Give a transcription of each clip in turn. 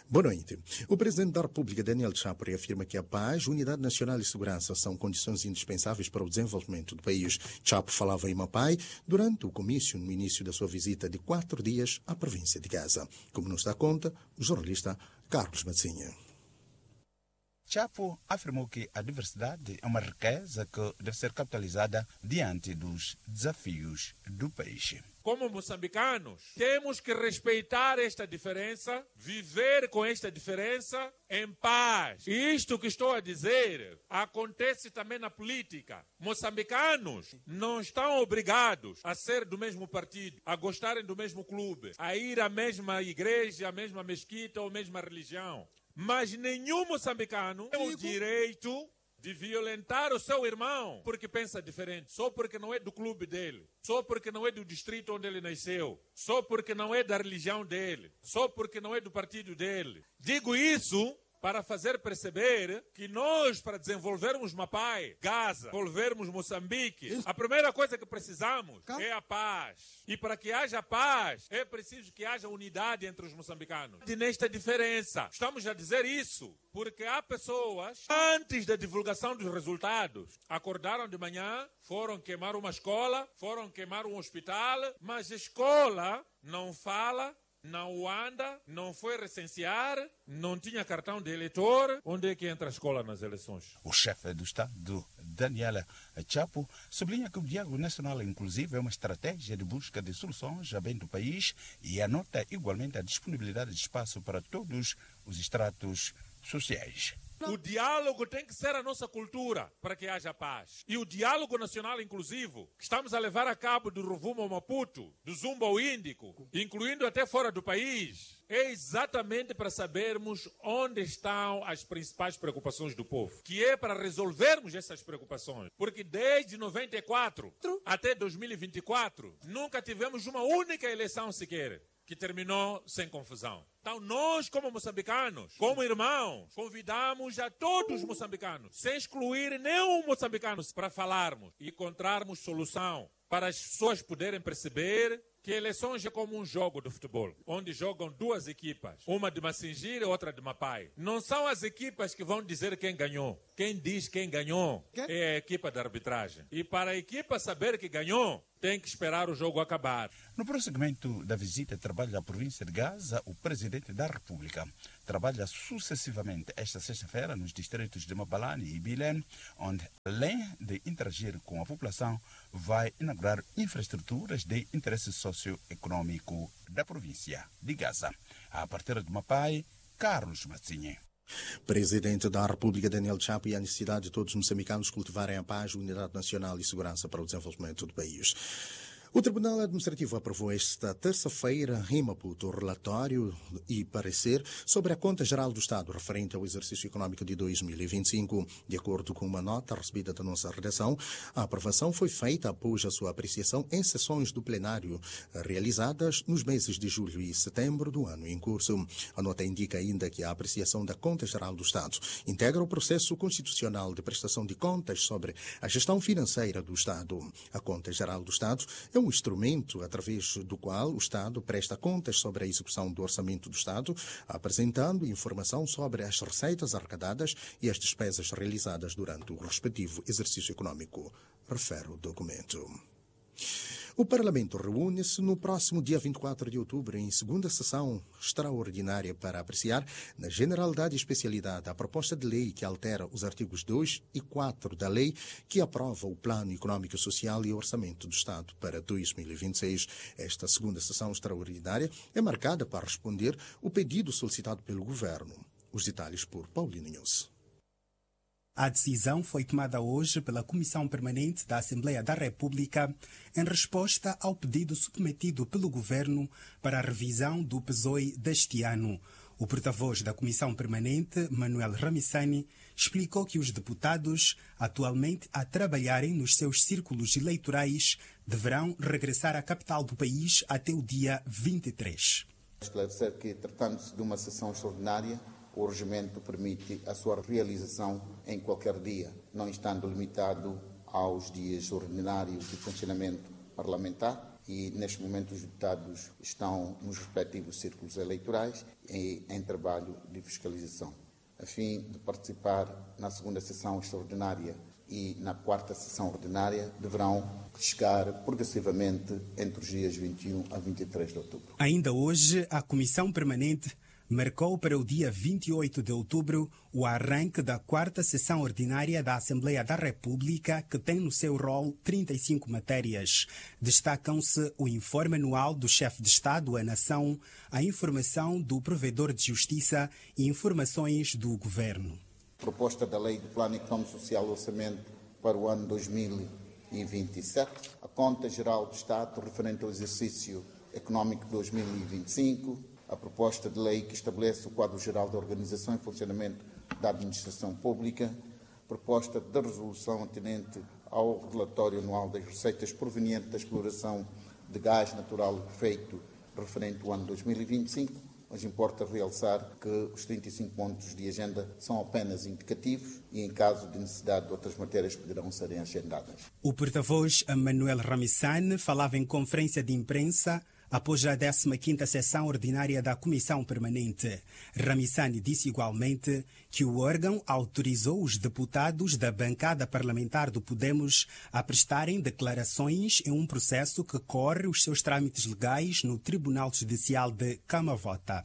Boa noite. O Presidente da República, Daniel Chapo, reafirma que a paz, unidade nacional e segurança são condições indispensáveis para o desenvolvimento do país. Chapo falava em Mapai durante o comício no início da sua visita de 4 dias à província de Gaza. Como nos dá conta, o jornalista Carlos Matzinha. Chapo afirmou que a diversidade é uma riqueza que deve ser capitalizada diante dos desafios do país. Como moçambicanos, temos que respeitar esta diferença, viver com esta diferença em paz. E isto que estou a dizer acontece também na política. Moçambicanos não estão obrigados a ser do mesmo partido, a gostarem do mesmo clube, a ir à mesma igreja, à mesma mesquita ou à mesma religião. Mas nenhum moçambicano tem o direito de violentar o seu irmão porque pensa diferente, só porque não é do clube dele, só porque não é do distrito onde ele nasceu, só porque não é da religião dele, só porque não é do partido dele. Digo isso para fazer perceber que nós, para desenvolvermos Mapai, Gaza, desenvolvermos Moçambique, a primeira coisa que precisamos é a paz. E para que haja paz, é preciso que haja unidade entre os moçambicanos. E nesta diferença, estamos a dizer isso porque há pessoas, antes da divulgação dos resultados, acordaram de manhã, foram queimar uma escola, foram queimar um hospital, mas a escola não fala, não anda, não foi recensear, não tinha cartão de eleitor. Onde é que entra a escola nas eleições? O chefe do Estado, Daniel Chapo, sublinha que o diálogo nacional inclusivo é uma estratégia de busca de soluções a bem do país e anota igualmente a disponibilidade de espaço para todos os estratos sociais. O diálogo tem que ser a nossa cultura para que haja paz. E o diálogo nacional inclusivo, que estamos a levar a cabo do Rovuma ao Maputo, do Zumba ao Índico, incluindo até fora do país, é exatamente para sabermos onde estão as principais preocupações do povo, que é para resolvermos essas preocupações. Porque desde 94 até 2024, nunca tivemos uma única eleição sequer que terminou sem confusão. Então nós, como moçambicanos, como irmãos, convidamos a todos os moçambicanos, sem excluir nenhum moçambicano, para falarmos e encontrarmos solução para as pessoas poderem perceber que eleições é como um jogo de futebol, onde jogam duas equipas, uma de Massingira e outra de Mapai. Não são as equipas que vão dizer quem ganhou. Quem diz quem ganhou é a equipa de arbitragem. E para a equipa saber que ganhou, tem que esperar o jogo acabar. No prosseguimento da visita de trabalho à província de Gaza, o Presidente da República trabalha sucessivamente esta sexta-feira nos distritos de Mabalane e Bilene, onde, além de interagir com a população, vai inaugurar infraestruturas de interesse socioeconômico da província de Gaza. A partir de Mapai, Carlos Matzinha. Presidente da República, Daniel Chapo, e a necessidade de todos os moçambicanos cultivarem a paz, unidade nacional e segurança para o desenvolvimento do país. O Tribunal Administrativo aprovou esta terça-feira em Maputo o relatório e parecer sobre a Conta Geral do Estado referente ao exercício econômico de 2025. De acordo com uma nota recebida da nossa redação, a aprovação foi feita após a sua apreciação em sessões do plenário realizadas nos meses de julho e setembro do ano em curso. A nota indica ainda que a apreciação da Conta Geral do Estado integra o processo constitucional de prestação de contas sobre a gestão financeira do Estado. A Conta Geral do Estado é um instrumento através do qual o Estado presta contas sobre a execução do orçamento do Estado, apresentando informação sobre as receitas arrecadadas e as despesas realizadas durante o respectivo exercício econômico, refere o documento. O Parlamento reúne-se no próximo dia 24 de outubro em segunda sessão extraordinária para apreciar, na generalidade e especialidade, a proposta de lei que altera os artigos 2 e 4 da lei que aprova o Plano Econômico, Social e Orçamento do Estado para 2026. Esta segunda sessão extraordinária é marcada para responder o pedido solicitado pelo Governo. Os detalhes por Paulino News. A decisão foi tomada hoje pela Comissão Permanente da Assembleia da República em resposta ao pedido submetido pelo Governo para a revisão do PSOE deste ano. O porta-voz da Comissão Permanente, Manuel Ramissani, explicou que os deputados, atualmente a trabalharem nos seus círculos eleitorais, deverão regressar à capital do país até o dia 23. Esclarecer que, tratando-se de uma sessão extraordinária, o regimento permite a sua realização em qualquer dia, não estando limitado aos dias ordinários de funcionamento parlamentar, e neste momento os deputados estão nos respectivos círculos eleitorais em trabalho de fiscalização. A fim de participar na segunda sessão extraordinária e na quarta sessão ordinária, deverão chegar progressivamente entre os dias 21 a 23 de outubro. Ainda hoje, a Comissão Permanente marcou para o dia 28 de outubro o arranque da quarta sessão ordinária da Assembleia da República, que tem no seu rol 35 matérias. Destacam-se o informe anual do chefe de Estado à Nação, a informação do provedor de justiça e informações do Governo. Proposta da Lei do Plano Econômico Social e Orçamento para o ano 2027, a Conta Geral do Estado referente ao exercício económico 2025, a proposta de lei que estabelece o quadro geral da organização e funcionamento da administração pública, proposta de resolução atendente ao relatório anual das receitas provenientes da exploração de gás natural feito referente ao ano 2025, mas importa realçar que os 35 pontos de agenda são apenas indicativos e, em caso de necessidade de outras matérias, poderão ser agendadas. O porta-voz Manuel Ramissane falava em conferência de imprensa após a 15ª sessão ordinária da Comissão Permanente. Ramissane disse igualmente que o órgão autorizou os deputados da bancada parlamentar do Podemos a prestarem declarações em um processo que corre os seus trâmites legais no Tribunal Judicial de Camavota.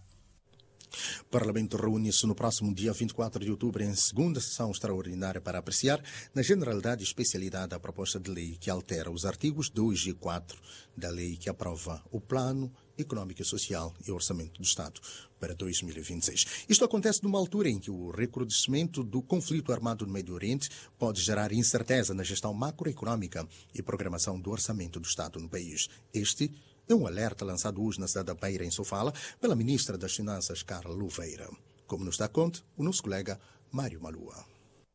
O Parlamento reúne-se no próximo dia 24 de outubro em segunda sessão extraordinária para apreciar, na generalidade e especialidade, a proposta de lei que altera os artigos 2 e 4 da lei que aprova o Plano Econômico e Social e Orçamento do Estado para 2026. Isto acontece numa altura em que o recrudescimento do conflito armado no Médio Oriente pode gerar incerteza na gestão macroeconômica e programação do orçamento do Estado no país. Este é um alerta lançado hoje na cidade da Beira, em Sofala, pela Ministra das Finanças, Carla Louveira. Como nos dá conta o nosso colega Mário Malua.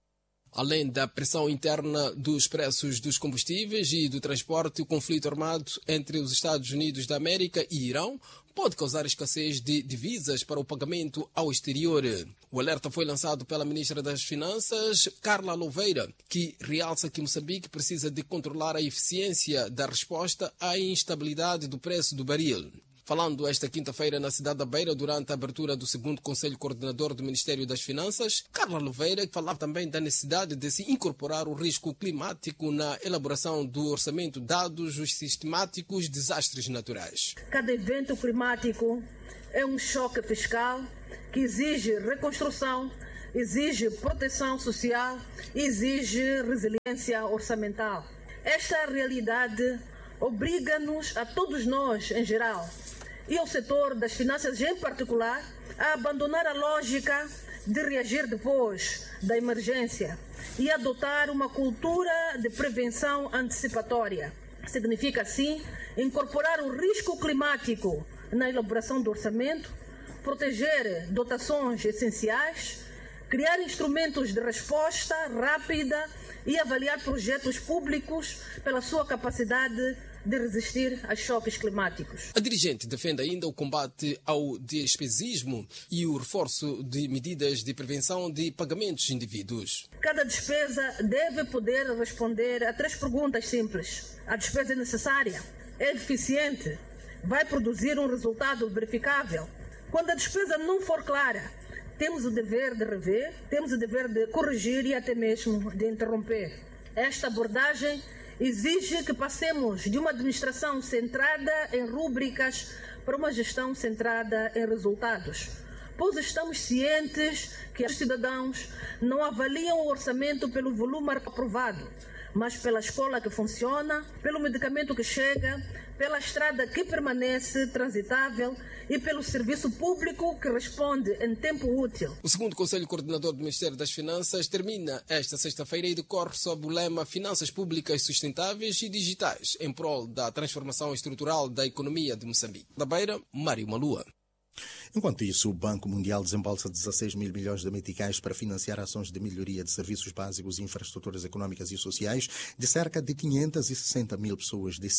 Além da pressão interna dos preços dos combustíveis e do transporte, o conflito armado entre os Estados Unidos da América e Irão pode causar escassez de divisas para o pagamento ao exterior. O alerta foi lançado pela Ministra das Finanças, Carla Louveira, que realça que Moçambique precisa de controlar a eficiência da resposta à instabilidade do preço do baril. Falando esta quinta-feira na cidade da Beira, durante a abertura do 2º Conselho Coordenador do Ministério das Finanças, Carla Louveira falava também da necessidade de se incorporar o risco climático na elaboração do orçamento, dados os sistemáticos desastres naturais. Cada evento climático é um choque fiscal que exige reconstrução, exige proteção social e exige resiliência orçamental. Esta realidade obriga-nos, a todos nós em geral, e ao setor das finanças em particular, a abandonar a lógica de reagir depois da emergência e adotar uma cultura de prevenção antecipatória. Significa, assim, incorporar o risco climático na elaboração do orçamento, proteger dotações essenciais, criar instrumentos de resposta rápida e avaliar projetos públicos pela sua capacidade de resistir a choques climáticos. A dirigente defende ainda o combate ao despesismo e o reforço de medidas de prevenção de pagamentos de indivíduos. Cada despesa deve poder responder a 3 perguntas simples. A despesa é necessária? É eficiente? Vai produzir um resultado verificável? Quando a despesa não for clara, temos o dever de rever, temos o dever de corrigir e até mesmo de interromper. Esta abordagem exige que passemos de uma administração centrada em rúbricas para uma gestão centrada em resultados, pois estamos cientes que os cidadãos não avaliam o orçamento pelo volume aprovado, mas pela escola que funciona, pelo medicamento que chega, pela estrada que permanece transitável e pelo serviço público que responde em tempo útil. O 2º Conselho Coordenador do Ministério das Finanças termina esta sexta-feira e decorre sob o lema Finanças Públicas Sustentáveis e Digitais, em prol da transformação estrutural da economia de Moçambique. Da Beira, Mário Malua. Enquanto isso, o Banco Mundial desembolsa 16 mil milhões de meticais para financiar ações de melhoria de serviços básicos e infraestruturas econômicas e sociais de cerca de 560 mil pessoas de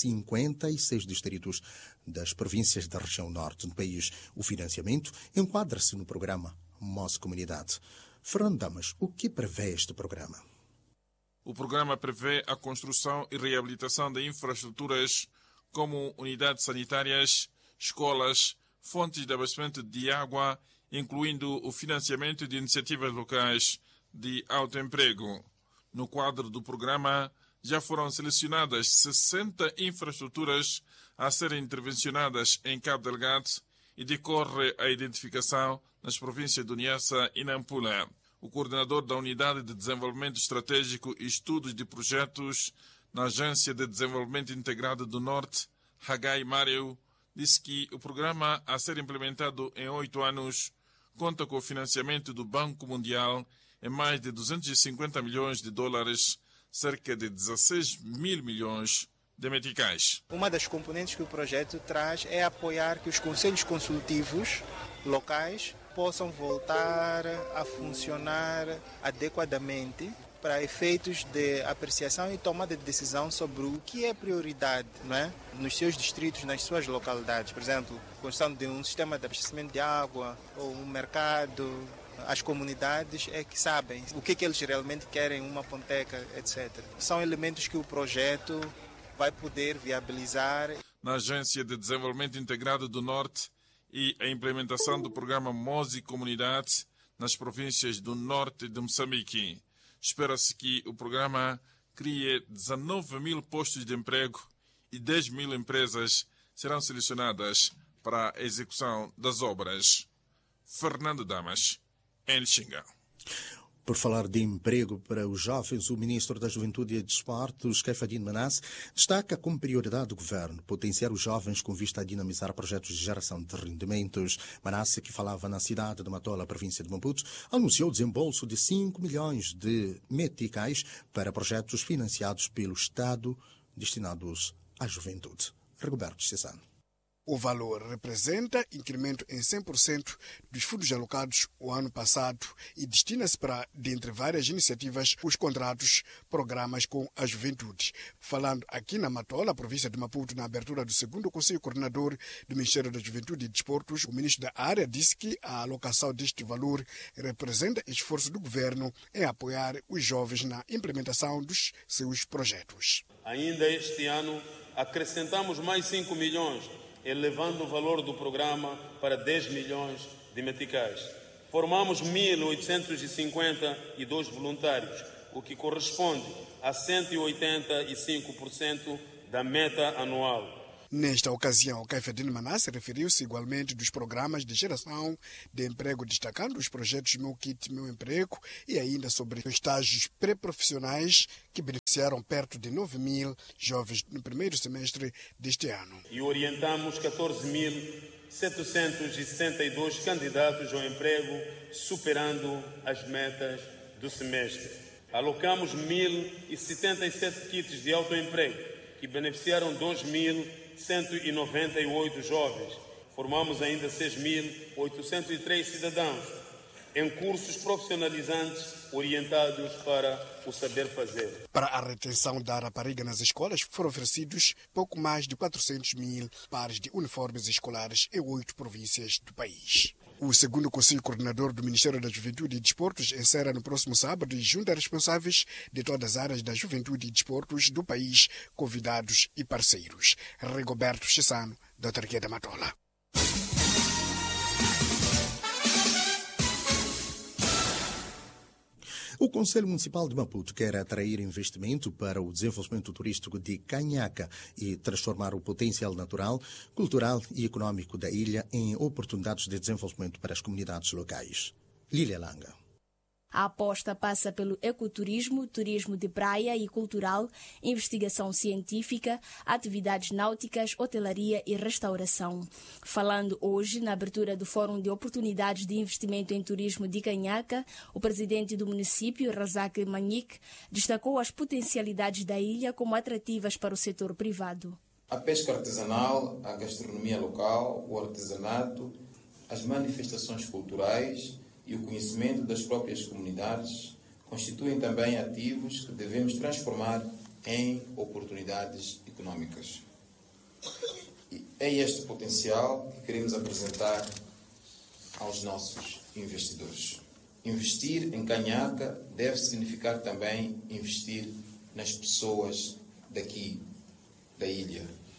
56 distritos das províncias da região norte do país. O financiamento enquadra-se no programa MOS Comunidade. Fernando Damas, o que prevê este programa? O programa prevê a construção e reabilitação de infraestruturas como unidades sanitárias, escolas, fontes de abastecimento de água, incluindo o financiamento de iniciativas locais de autoemprego. No quadro do programa, já foram selecionadas 60 infraestruturas a serem intervencionadas em Cabo Delgado e decorre a identificação nas províncias de Niassa e Nampula. O coordenador da Unidade de Desenvolvimento Estratégico e Estudos de Projetos na Agência de Desenvolvimento Integrado do Norte, Hagai Mário, disse que o programa a ser implementado em 8 anos conta com o financiamento do Banco Mundial em mais de 250 milhões de dólares, cerca de 16 mil milhões de meticais. Uma das componentes que o projeto traz é apoiar que os conselhos consultivos locais possam voltar a funcionar adequadamente para efeitos de apreciação e tomada de decisão sobre o que é prioridade, não é? Nos seus distritos, nas suas localidades. Por exemplo, construção de um sistema de abastecimento de água ou um mercado. As comunidades é que sabem o que eles realmente querem, uma ponteca, etc. São elementos que o projeto vai poder viabilizar. Na Agência de Desenvolvimento Integrado do Norte e a implementação do programa Mozi Comunidade nas províncias do Norte de Moçambique. Espera-se que o programa crie 19 mil postos de emprego e 10 mil empresas serão selecionadas para a execução das obras. Fernando Damas, em Xinga. Por falar de emprego para os jovens, o ministro da Juventude e Desportos, Caifadine Manasse, destaca como prioridade do governo potenciar os jovens com vista a dinamizar projetos de geração de rendimentos. Manasse, que falava na cidade de Matola, província de Maputo, anunciou o desembolso de 5 milhões de meticais para projetos financiados pelo Estado destinados à juventude. Rigoberto Cesano. O valor representa incremento em 100% dos fundos alocados o ano passado e destina-se para, dentre várias iniciativas, os contratos, programas com a juventude. Falando aqui na Matola, província de Maputo, na abertura do segundo Conselho Coordenador do Ministério da Juventude e Desportos, o ministro da área disse que a alocação deste valor representa esforço do governo em apoiar os jovens na implementação dos seus projetos. Ainda este ano, acrescentamos mais 5 milhões, elevando o valor do programa para 10 milhões de meticais. Formamos 1.852 voluntários, o que corresponde a 185% da meta anual. Nesta ocasião, Caifadine Manasse referiu-se igualmente dos programas de geração de emprego, destacando os projetos Meu Kit, Meu Emprego e ainda sobre estágios pré-profissionais que beneficiaram perto de 9 mil jovens no primeiro semestre deste ano. E orientamos 14.762 candidatos ao emprego, superando as metas do semestre. Alocamos 1.077 kits de autoemprego, que beneficiaram 2.198 jovens. Formamos ainda 6.803 cidadãos em cursos profissionalizantes orientados para o saber fazer. Para a retenção da rapariga nas escolas, foram oferecidos pouco mais de 400 mil pares de uniformes escolares em 8 províncias do país. O segundo Conselho Coordenador do Ministério da Juventude e Desportos encerra no próximo sábado e junta responsáveis de todas as áreas da juventude e desportos do país, convidados e parceiros. Rigoberto Cesano, da Autarquia da Matola. O Conselho Municipal de Maputo quer atrair investimento para o desenvolvimento turístico de Canhaca e transformar o potencial natural, cultural e econômico da ilha em oportunidades de desenvolvimento para as comunidades locais. Lília Langa. A aposta passa pelo ecoturismo, turismo de praia e cultural, investigação científica, atividades náuticas, hotelaria e restauração. Falando hoje na abertura do Fórum de Oportunidades de Investimento em Turismo de Canhaca, o presidente do município, Razak Manique, destacou as potencialidades da ilha como atrativas para o setor privado. A pesca artesanal, a gastronomia local, o artesanato, as manifestações culturais e o conhecimento das próprias comunidades constituem também ativos que devemos transformar em oportunidades econômicas. E é este potencial que queremos apresentar aos nossos investidores. Investir em Canhaca deve significar também investir nas pessoas daqui, da ilha.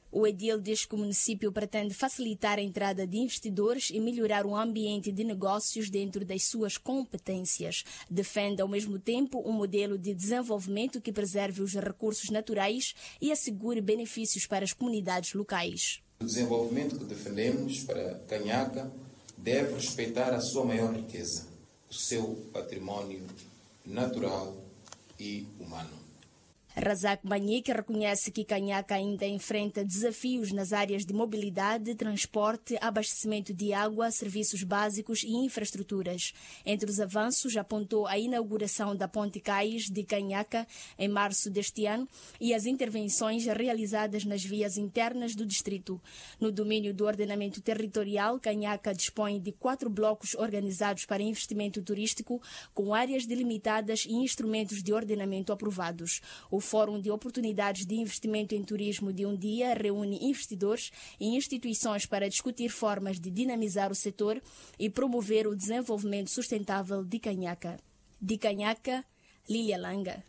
O edil diz que o município pretende facilitar a entrada de investidores e melhorar o ambiente de negócios dentro das suas competências. Defende, ao mesmo tempo, um modelo de desenvolvimento que preserve os recursos naturais e assegure benefícios para as comunidades locais. O desenvolvimento que defendemos para Canhaca deve respeitar a sua maior riqueza, o seu património natural e humano. Razak Banhique reconhece que Canhaca ainda enfrenta desafios nas áreas de mobilidade, transporte, abastecimento de água, serviços básicos e infraestruturas. Entre os avanços, apontou a inauguração da Ponte Cais de Canhaca em março deste ano e as intervenções realizadas nas vias internas do distrito. No domínio do ordenamento territorial, Canhaca dispõe de 4 blocos organizados para investimento turístico, com áreas delimitadas e instrumentos de ordenamento aprovados. O Fórum de Oportunidades de Investimento em Turismo de um dia reúne investidores e instituições para discutir formas de dinamizar o setor e promover o desenvolvimento sustentável de Canhaca. De Canhaca, Lília Langa.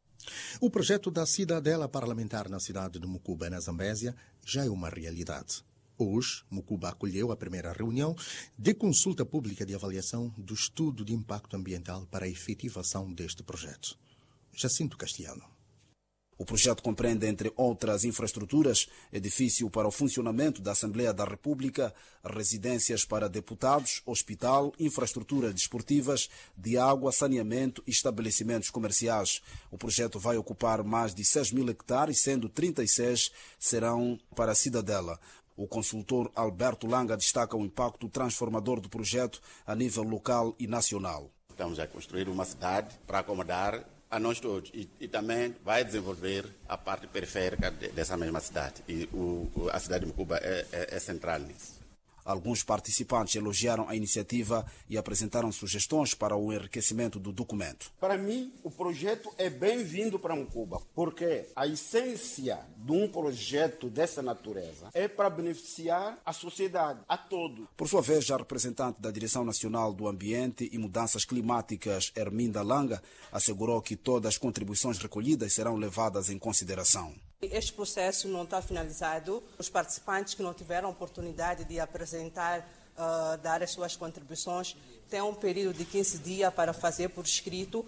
O projeto da cidadela parlamentar na cidade de Mucuba, na Zambésia, já é uma realidade. Hoje, Mucuba acolheu a primeira reunião de consulta pública de avaliação do estudo de impacto ambiental para a efetivação deste projeto. Jacinto Castiano. O projeto compreende, entre outras infraestruturas, edifício para o funcionamento da Assembleia da República, residências para deputados, hospital, infraestruturas desportivas, de água, saneamento e estabelecimentos comerciais. O projeto vai ocupar mais de 6.000 hectares, sendo 36 serão para a cidadela. O consultor Alberto Langa destaca o impacto transformador do projeto a nível local e nacional. Estamos a construir uma cidade para acomodar a nós todos e também vai desenvolver a parte periférica dessa mesma cidade. E a cidade de Mucuba é central nisso. Alguns participantes elogiaram a iniciativa e apresentaram sugestões para o enriquecimento do documento. Para mim, o projeto é bem-vindo para Mucuba, porque a essência de um projeto dessa natureza é para beneficiar a sociedade, a todos. Por sua vez, a representante da Direção Nacional do Ambiente e Mudanças Climáticas, Herminda Langa, assegurou que todas as contribuições recolhidas serão levadas em consideração. Este processo não está finalizado. Os participantes que não tiveram oportunidade de apresentar, dar as suas contribuições, têm um período de 15 dias para fazer por escrito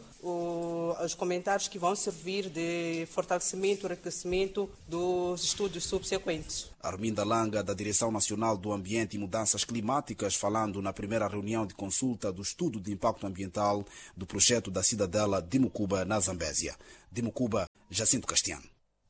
os comentários que vão servir de fortalecimento e enriquecimento dos estudos subsequentes. Arminda Langa, da Direção Nacional do Ambiente e Mudanças Climáticas, falando na primeira reunião de consulta do estudo de impacto ambiental do projeto da cidadela de Mucuba, na Zambésia. De Mucuba, Jacinto Castiano.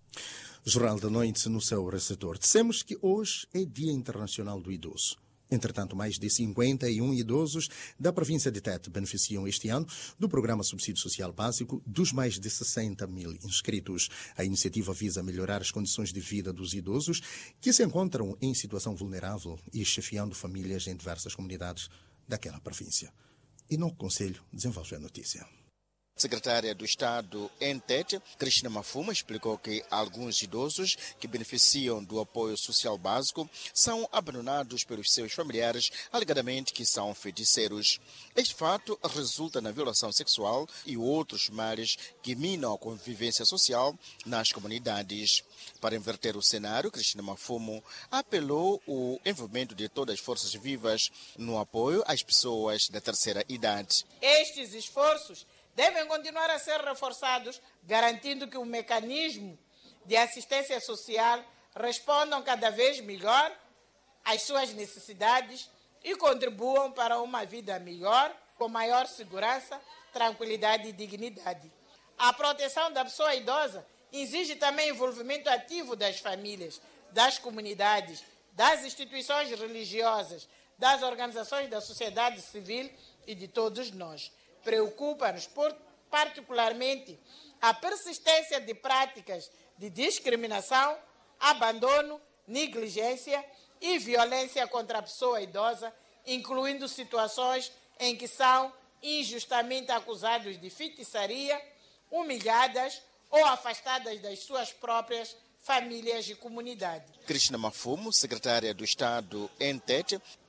Jornal da Noite no seu receptor. Dissemos que hoje é Dia Internacional do Idoso. Entretanto, mais de 51 idosos da província de Tete beneficiam este ano do programa Subsídio Social Básico dos mais de 60.000 inscritos. A iniciativa visa melhorar as condições de vida dos idosos que se encontram em situação vulnerável e chefiando famílias em diversas comunidades daquela província. E no Conselho desenvolve a notícia. Secretária do Estado em Tete, Cristina Mafuma, explicou que alguns idosos que beneficiam do apoio social básico são abandonados pelos seus familiares, alegadamente que são feiticeiros. Este fato resulta na violação sexual e outros males que minam a convivência social nas comunidades. Para inverter o cenário, Cristina Mafuma apelou o envolvimento de todas as forças vivas no apoio às pessoas da terceira idade. Estes esforços devem continuar a ser reforçados, garantindo que o mecanismo de assistência social respondam cada vez melhor às suas necessidades e contribuam para uma vida melhor, com maior segurança, tranquilidade e dignidade. A proteção da pessoa idosa exige também envolvimento ativo das famílias, das comunidades, das instituições religiosas, das organizações da sociedade civil e de todos nós. Preocupa-nos particularmente a persistência de práticas de discriminação, abandono, negligência e violência contra a pessoa idosa, incluindo situações em que são injustamente acusados de feitiçaria, humilhadas ou afastadas das suas próprias famílias e comunidades. Cristina Mafuma, secretária do Estado em Tete,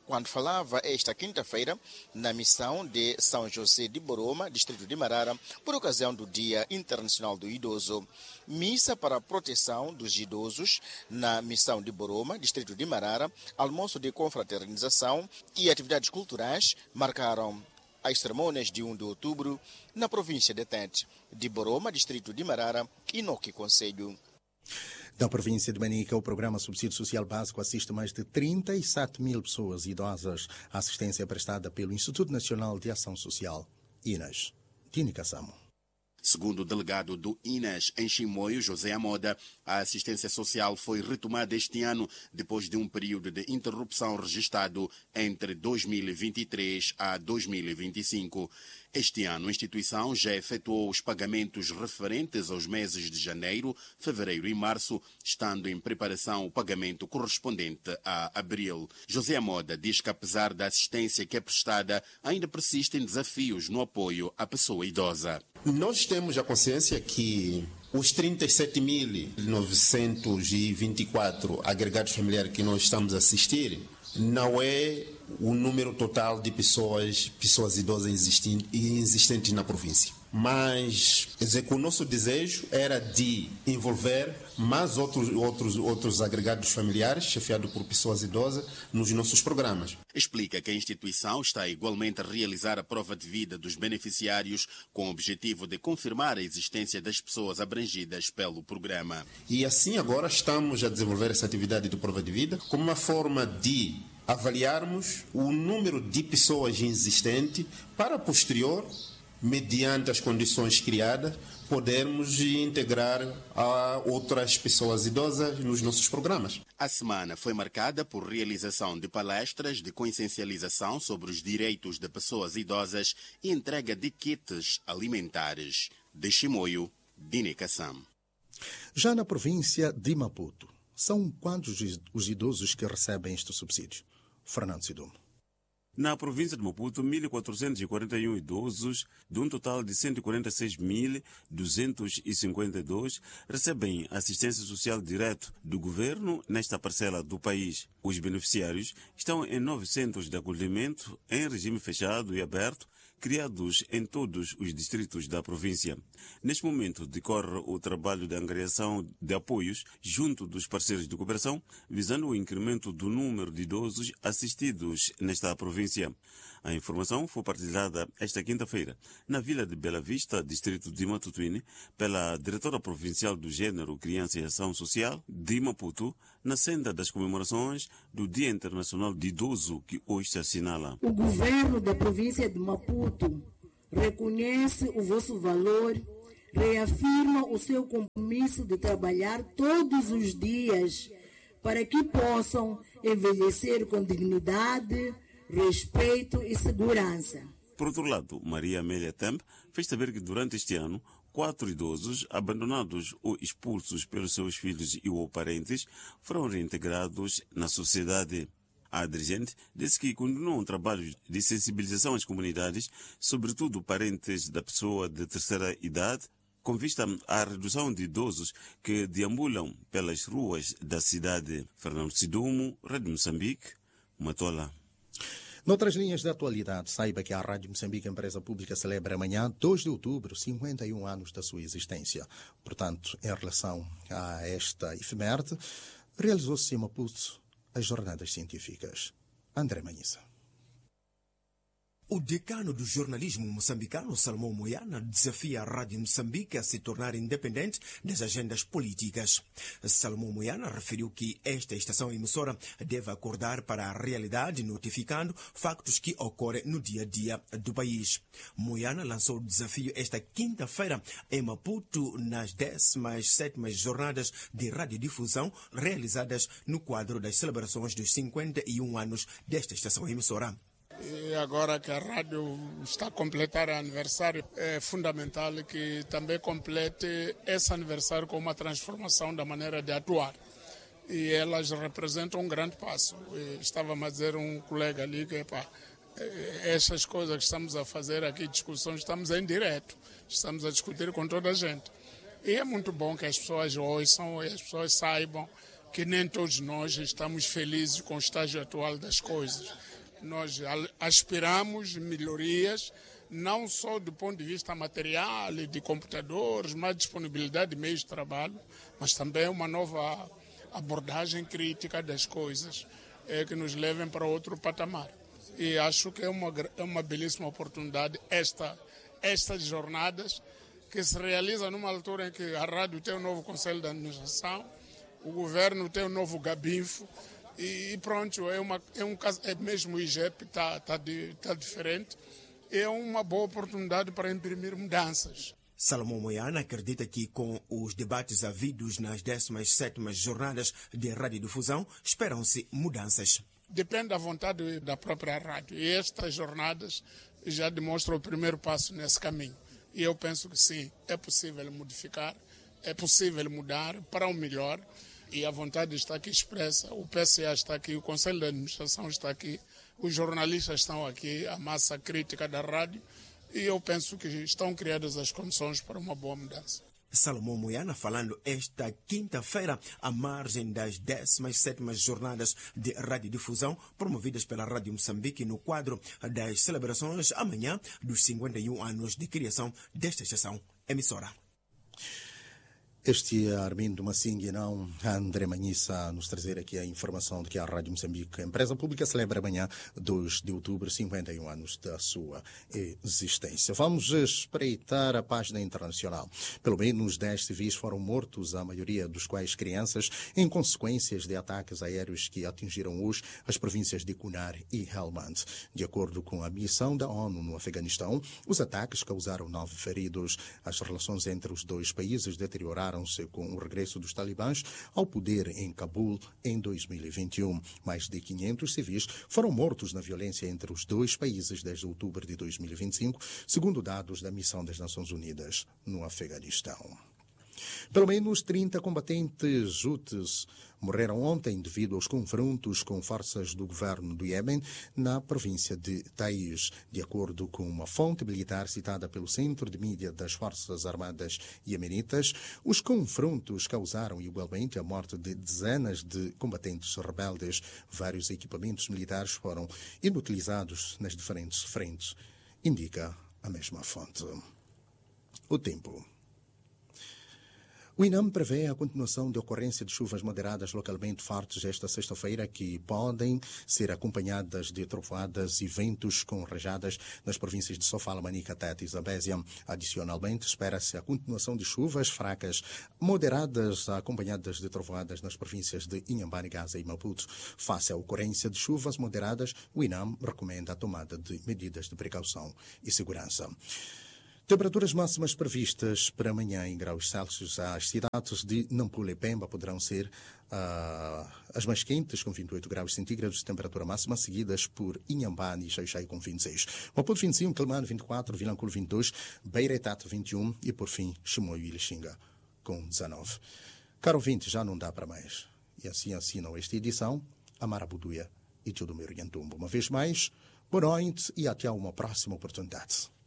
quando falava esta quinta-feira na missão de São José de Boroma, distrito de Marara, por ocasião do Dia Internacional do Idoso. Missa para a proteção dos idosos na missão de Boroma, distrito de Marara, almoço de confraternização e atividades culturais marcaram as cerimônias de 1 de outubro na província de Tete, de Boroma, distrito de Marara e Noque Conselho. Na província de Manica, o programa Subsídio Social Básico assiste mais de 37 mil pessoas idosas à assistência prestada pelo Instituto Nacional de Ação Social, INAS. Tini Kassamo. Segundo o delegado do INAS em Chimoio, José Amoda, a assistência social foi retomada este ano depois de um período de interrupção registrado entre 2023 a 2025. Este ano, a instituição já efetuou os pagamentos referentes aos meses de janeiro, fevereiro e março, estando em preparação o pagamento correspondente a abril. José Amoda diz que, apesar da assistência que é prestada, ainda persistem desafios no apoio à pessoa idosa. Nós temos a consciência que os 37.924 agregados familiares que nós estamos a assistir não é o número total de pessoas idosas existentes na província. Mas o nosso desejo era de envolver mais outros agregados familiares, chefiados por pessoas idosas, nos nossos programas. Explica que a instituição está igualmente a realizar a prova de vida dos beneficiários com o objetivo de confirmar a existência das pessoas abrangidas pelo programa. E assim agora estamos a desenvolver essa atividade de prova de vida como uma forma de avaliarmos o número de pessoas existentes para posterior, mediante as condições criadas, podermos integrar a outras pessoas idosas nos nossos programas. A semana foi marcada por realização de palestras de consciencialização sobre os direitos de pessoas idosas e entrega de kits alimentares. De Chimoio, Dine Kassam. Já na província de Maputo, são quantos os idosos que recebem este subsídio? Fernando Sidumo. Na província de Maputo, 1.441 idosos, de um total de 146.252, recebem assistência social direto do governo nesta parcela do país. Os beneficiários estão em 9 centros de acolhimento em regime fechado e aberto, criados em todos os distritos da província. Neste momento, decorre o trabalho de angariação de apoios junto dos parceiros de cooperação, visando o incremento do número de idosos assistidos nesta província. A informação foi partilhada esta quinta-feira na Vila de Bela Vista, distrito de Matutuine, pela diretora provincial do Gênero, Criança e Ação Social de Maputo, na senda das comemorações do Dia Internacional de Idoso, que hoje se assinala. O governo da província de Maputo reconhece o vosso valor, reafirma o seu compromisso de trabalhar todos os dias para que possam envelhecer com dignidade, respeito e segurança. Por outro lado, Maria Amélia Temp fez saber que durante este ano, 4 idosos abandonados ou expulsos pelos seus filhos e ou parentes foram reintegrados na sociedade. A dirigente disse que continuam um trabalho de sensibilização às comunidades, sobretudo parentes da pessoa de terceira idade, com vista à redução de idosos que deambulam pelas ruas da cidade. Fernando Sidumo, Rádio Moçambique, Matola. Noutras linhas de atualidade, saiba que a Rádio Moçambique, empresa pública, celebra amanhã, 2 de outubro, 51 anos da sua existência. Portanto, em relação a esta efeméride, realizou-se em Maputo as jornadas científicas. André Manhissa. O decano do jornalismo moçambicano, Salomão Moyana, desafia a Rádio Moçambique a se tornar independente das agendas políticas. Salomão Moyana referiu que esta estação emissora deve acordar para a realidade, notificando factos que ocorrem no dia a dia do país. Moyana lançou o desafio esta quinta-feira em Maputo, nas 17ª jornadas de radiodifusão realizadas no quadro das celebrações dos 51 anos desta estação emissora. E agora que a rádio está a completar aniversário, é fundamental que também complete esse aniversário com uma transformação da maneira de atuar. E elas representam um grande passo. Estava a dizer um colega ali que essas coisas que estamos a fazer aqui, discussões, estamos em direto, estamos a discutir com toda a gente. E é muito bom que as pessoas ouçam e as pessoas saibam que nem todos nós estamos felizes com o estágio atual das coisas. Nós aspiramos melhorias, não só do ponto de vista material e de computadores, mais disponibilidade de meios de trabalho, mas também uma nova abordagem crítica das coisas que nos levem para outro patamar. E acho que é uma belíssima oportunidade estas jornadas que se realizam numa altura em que a rádio tem um novo conselho de administração, o governo tem um novo gabinfo e pronto, é mesmo o IGEP está diferente. É uma boa oportunidade para imprimir mudanças. Salomão Moiana acredita que com os debates havidos nas 17ª jornadas de radiodifusão, esperam-se mudanças. Depende da vontade da própria rádio. E estas jornadas já demonstram o primeiro passo nesse caminho. E eu penso que sim, é possível modificar, é possível mudar para o melhor. E a vontade está aqui expressa, o PCA está aqui, o Conselho de Administração está aqui, os jornalistas estão aqui, a massa crítica da rádio, e eu penso que estão criadas as condições para uma boa mudança. Salomão Moiana falando esta quinta-feira à margem das 17ª jornadas de radiodifusão promovidas pela Rádio Moçambique no quadro das celebrações amanhã dos 51 anos de criação desta estação emissora. Este é Armindo Massingue e não André Manhissa a nos trazer aqui a informação de que a Rádio Moçambique, a empresa pública, celebra amanhã, 2 de outubro, 51 anos da sua existência. Vamos espreitar a página internacional. Pelo menos 10 civis foram mortos, a maioria dos quais crianças, em consequências de ataques aéreos que atingiram hoje as províncias de Kunar e Helmand. De acordo com a missão da ONU no Afeganistão, os ataques causaram 9 feridos. As relações entre os dois países deterioraram com o regresso dos talibãs ao poder em Cabul em 2021. Mais de 500 civis foram mortos na violência entre os dois países desde outubro de 2025, segundo dados da Missão das Nações Unidas no Afeganistão. Pelo menos 30 combatentes Houthis morreram ontem devido aos confrontos com forças do governo do Iêmen na província de Taiz. De acordo com uma fonte militar citada pelo Centro de Mídia das Forças Armadas Iemenitas, os confrontos causaram igualmente a morte de dezenas de combatentes rebeldes. Vários equipamentos militares foram inutilizados nas diferentes frentes, indica a mesma fonte. O tempo. O INAM prevê a continuação de ocorrência de chuvas moderadas localmente fortes esta sexta-feira, que podem ser acompanhadas de trovoadas e ventos com rajadas nas províncias de Sofala, Manica, Tete e Zambésia. Adicionalmente, espera-se a continuação de chuvas fracas moderadas acompanhadas de trovoadas nas províncias de Inhambane, Gaza e Maputo. Face à ocorrência de chuvas moderadas, o INAM recomenda a tomada de medidas de precaução e segurança. Temperaturas máximas previstas para amanhã em graus Celsius. As cidades de Nampula e Pemba poderão ser as mais quentes, com 28 graus centígrados de temperatura máxima, seguidas por Inhambane e Xai-Xai com 26. Maputo 25, Quelimane 24, Vilanculo 22, Beira e Tete 21 e, por fim, Chimoio e Lixinga com 19. Caro ouvinte, já não dá para mais. E assim assinam esta edição a Marabuduia e Tio do Meu Orientumbo. Uma vez mais, boa noite e até uma próxima oportunidade.